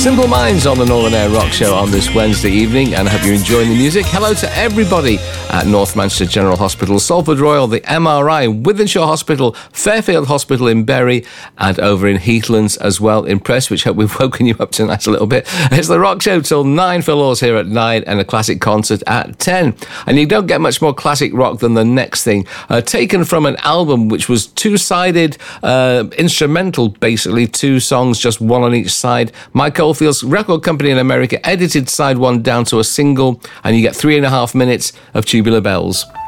Simple Minds on the Northern Air Rock Show on this Wednesday evening, and I hope you're enjoying the music. Hello to everybody at North Manchester General Hospital, Salford Royal, the MRI, Wythenshawe Hospital, Fairfield Hospital in Bury, and over in Heathlands as well in Prestwich. Hope we've woken you up tonight a little bit. It's the Rock Show till 9, Phil Laws here at 9, and a classic concert at 10. And you don't get much more classic rock than the next thing, taken from an album which was two-sided, instrumental, basically, 2 songs, just one on each side. Mike Oldfield's record company in America edited side 1 down to a single, and you get 3.5 minutes of Tubular Bells.